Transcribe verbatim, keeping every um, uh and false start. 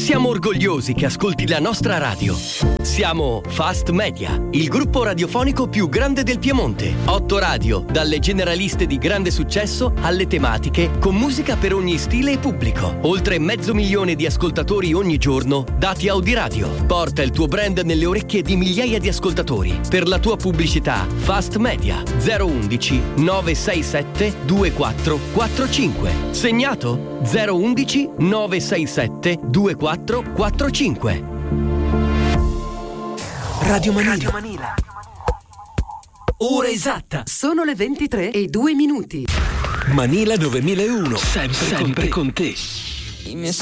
Siamo orgogliosi che ascolti la nostra radio. Siamo Fast Media, il gruppo radiofonico più grande del Piemonte. Otto radio, dalle generaliste di grande successo alle tematiche, con musica per ogni stile e pubblico. Oltre mezzo milione di ascoltatori ogni giorno, dati Audiradio. Porta il tuo brand nelle orecchie di migliaia di ascoltatori. Per la tua pubblicità, Fast Media zero undici nove sei sette due quattro quattro cinque. Segnato? zero undici nove sei sette due quattro quattro cinque. Radio Manila. Radio Manila. Ora esatta. Sono le ventitré e due minuti. Manila novemilauno. Sempre, sempre con te. Con te.